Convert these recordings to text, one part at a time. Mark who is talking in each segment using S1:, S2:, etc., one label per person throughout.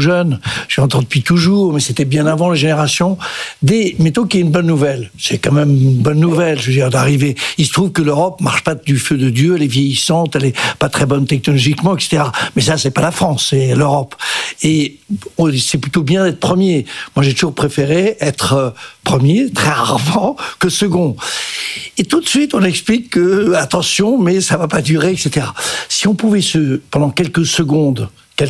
S1: jeune, j'entends depuis toujours, mais c'était bien avant la génération, mettons qu'il y ait une bonne nouvelle. C'est quand même une bonne nouvelle, je veux dire, d'arriver. Il se trouve que l'Europe marche pas du feu de Dieu, elle est vieillissante, elle est pas très bonne technologiquement, etc. Mais ça, c'est pas la France, c'est l'Europe. Et c'est plutôt bien d'être premier. Moi, j'ai toujours préféré être premier, très rarement, que second. Et tout de suite, on explique que, attention, mais ça va pas durer, etc. Si on pouvait pendant quelques secondes,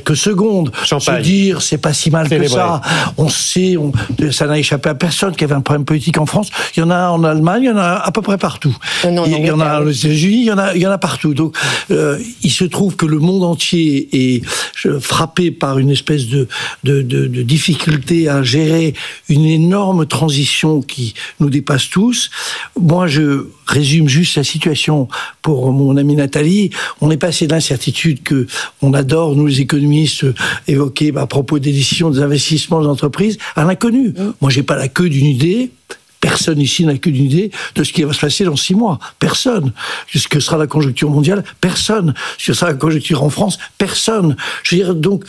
S1: se dire c'est pas si mal que ça. On sait, ça n'a échappé à personne qu'il y avait un problème politique en France. Il y en a en Allemagne, il y en a à peu près partout. Il y en a aux États-Unis, il y en a partout. Donc, il se trouve que le monde entier est frappé par une espèce de difficulté à gérer une énorme transition qui nous dépasse tous. Moi, je résume juste la situation pour mon amie Nathalie. On est passé de l'incertitude que on adore, nous les économistes, évoquer à propos des décisions, des investissements des entreprises, à l'inconnu. Moi, j'ai pas la queue d'une idée. Personne ici n'a qu'une idée de ce qui va se passer dans 6 mois. Personne. Ce que sera la conjoncture mondiale, personne. Ce que sera la conjoncture en France, personne. Je veux dire, donc,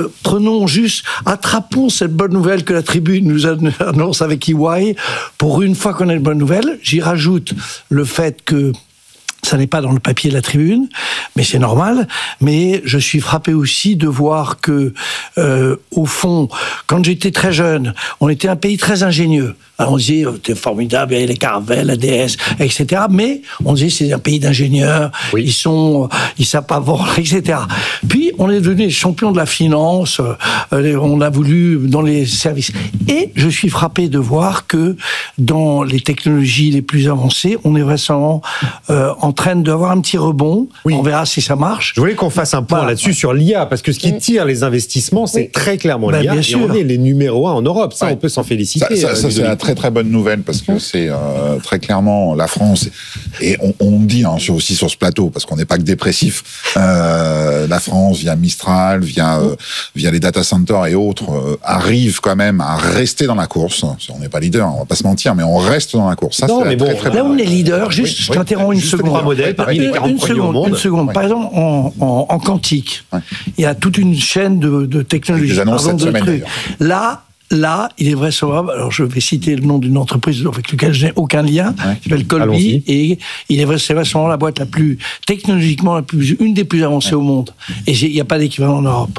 S1: attrapons cette bonne nouvelle que la Tribune nous annonce avec EY. Pour une fois qu'on a une bonne nouvelle, j'y rajoute le fait que ça n'est pas dans le papier de la Tribune, mais c'est normal. Mais je suis frappé aussi de voir que, au fond, quand j'étais très jeune, on était un pays très ingénieux. Alors on disait, c'est formidable, il y a les Caravelle, la DS, etc. Mais on disait, c'est un pays d'ingénieurs, ils savent pas vendre, etc. Puis, on est devenu champion de la finance, on a voulu dans les services. Et je suis frappé de voir que dans les technologies les plus avancées, on est récemment en train d'avoir un petit rebond. On verra si ça marche.
S2: Je voulais qu'on fasse un point là-dessus sur l'IA, parce que ce qui tire les investissements, c'est très clairement l'IA.
S1: Bien
S2: et
S1: sûr.
S2: on est les numéros 1 en Europe. Ça, on peut s'en féliciter.
S3: Ça c'est la très très bonne nouvelle, parce que c'est très clairement la France, et on dit aussi sur ce plateau, parce qu'on n'est pas que dépressif, la France via Mistral, via les data centers et autres, arrive quand même à rester dans la course. On n'est pas leader, on va pas se mentir, mais on reste dans la course. Ça,
S2: non,
S3: c'est
S2: mais bon,
S3: très
S1: là où on est leader, je t'interromps une seconde.
S2: 3 modèles parmi les 40 premiers au monde.
S1: Une seconde. Par exemple, en quantique, il y a toute une chaîne de technologies.
S3: Des annonces cette semaine,
S1: d'ailleurs. Là, il est vraisemblable, alors je vais citer le nom d'une entreprise avec laquelle je n'ai aucun lien, qui s'appelle Colby, et il est vraisemblablement la boîte technologiquement une des plus avancées au monde. Et il n'y a pas d'équivalent en Europe.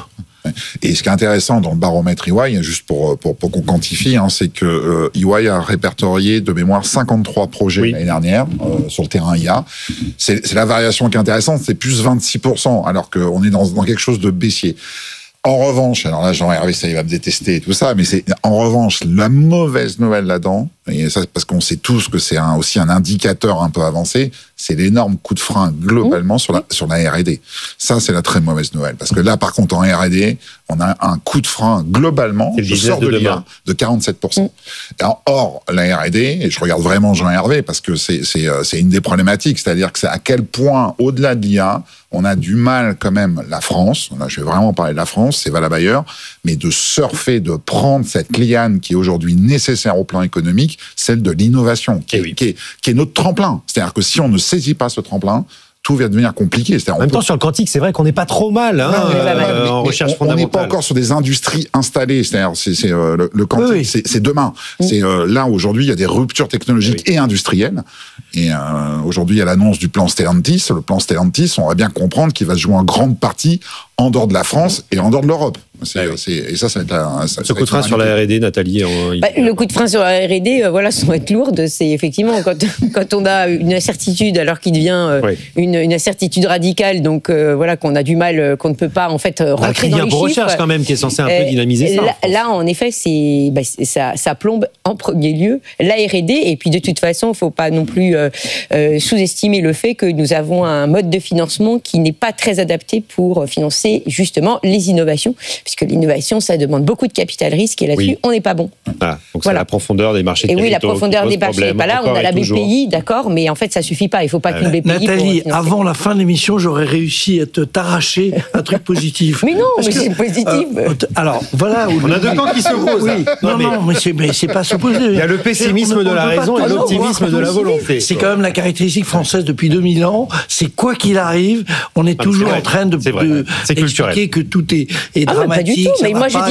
S3: Et ce qui est intéressant dans le baromètre EY, juste pour qu'on quantifie, c'est que EY a répertorié de mémoire 53 projets l'année dernière sur le terrain IA. C'est la variation qui est intéressante, c'est plus 26%, alors qu'on est dans quelque chose de baissier. En revanche, alors là, Jean-Hervé, ça, il va me détester et tout ça, mais c'est, en revanche, la mauvaise nouvelle là-dedans, et ça, parce qu'on sait tous que c'est aussi un indicateur un peu avancé, c'est l'énorme coup de frein globalement sur la R&D. Ça, c'est la très mauvaise nouvelle. Parce que là, par contre, en R&D, on a un coup de frein globalement, je sors de l'IA, de 47%. Or, la R&D, et je regarde vraiment Jean-Hervé, parce que c'est une des problématiques, c'est-à-dire que c'est à quel point, au-delà de l'IA, on a du mal quand même, la France, là je vais vraiment parler de la France, c'est valable ailleurs, mais de surfer, de prendre cette liane qui est aujourd'hui nécessaire au plan économique, celle de l'innovation, qui est notre tremplin. C'est-à-dire que si on ne saisit pas ce tremplin, tout va devenir compliqué.
S2: En même temps, sur le quantique, c'est vrai qu'on n'est pas trop mal en recherche fondamentale.
S3: On n'est pas encore sur des industries installées. C'est-à-dire, le quantique, c'est demain. C'est là, aujourd'hui, il y a des ruptures technologiques et industrielles. Et aujourd'hui, il y a l'annonce du plan Stellantis. Le plan Stellantis, on va bien comprendre qu'il va se jouer en grande partie en dehors de la France et en dehors de l'Europe. Et ça va être
S2: ce coup de frein sur la R&D, Nathalie.
S4: Le coup de frein sur la R&D, ça va être lourde. C'est effectivement quand on a une incertitude, alors qu'il devient une incertitude radicale, donc qu'on a du mal, qu'on ne peut pas en fait rentrer dans les chiffres.
S2: Recherche quand même qui est censé un peu dynamiser ça.
S4: Là, en effet, ça plombe en premier lieu la R&D. Et puis de toute façon, il ne faut pas non plus sous-estimer le fait que nous avons un mode de financement qui n'est pas très adapté pour financer justement les innovations. Puisque l'innovation, ça demande beaucoup de capital risque et là-dessus, on n'est pas bon.
S2: Donc c'est la profondeur des marchés de capitaux.
S4: Et la profondeur des marchés n'est pas là. On a la BPI, d'accord, mais en fait, ça suffit pas. Il faut pas qu'une BPI.
S1: Nathalie, avant la fin de l'émission, j'aurais réussi à t'arracher un truc positif.
S4: Mais non, c'est positif.
S1: Alors, voilà.
S2: On a deux camps qui s'opposent.
S1: Non, mais c'est pas s'opposer.
S2: Il y a le pessimisme de la raison et l'optimisme de la volonté.
S1: C'est quand même la caractéristique française depuis 2000 ans. C'est quoi qu'il arrive, on est toujours en train de expliquer que tout est dramatique.
S4: Pas du tout, mais moi je